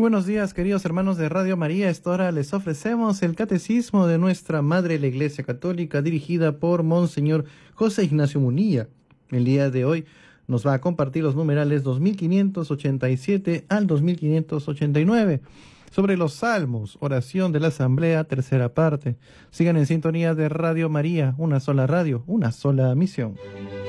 buenos días, queridos hermanos de Radio María. A esta hora les ofrecemos el Catecismo de nuestra Madre, la Iglesia Católica, dirigida por Monseñor José Ignacio Munilla. El día de hoy nos va a compartir los numerales 2587 al 2589 sobre los Salmos, oración de la Asamblea, tercera parte. Sigan en sintonía de Radio María, una sola radio, una sola misión.